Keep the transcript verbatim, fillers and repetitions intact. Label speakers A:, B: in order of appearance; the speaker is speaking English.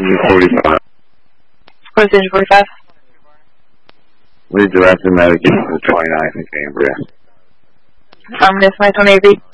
A: Engine forty-five.
B: Where's engine forty-five?
A: Lead direct and medication to the twenty-ninth in Cambria.
B: Omnis, my Tony A V.